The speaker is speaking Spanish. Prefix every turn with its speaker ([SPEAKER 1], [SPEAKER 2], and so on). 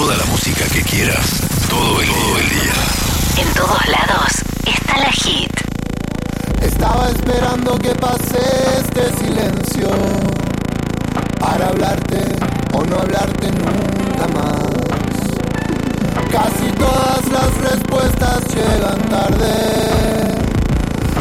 [SPEAKER 1] Toda la música que quieras, todo el día.
[SPEAKER 2] En todos lados está la hit.
[SPEAKER 3] Estaba esperando que pase este silencio para hablarte o no hablarte nunca más. Casi todas las respuestas llegan tarde.